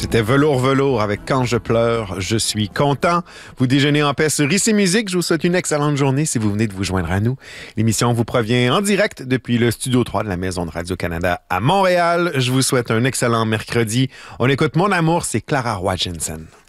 C'était Velours avec Quand je pleure, je suis content. Vous déjeunez en paix sur Ici Musique. Je vous souhaite une excellente journée si vous venez de vous joindre à nous. L'émission vous provient en direct depuis le Studio 3 de la Maison de Radio-Canada à Montréal. Je vous souhaite un excellent mercredi. On écoute Mon amour, c'est Clara Roy Jensen.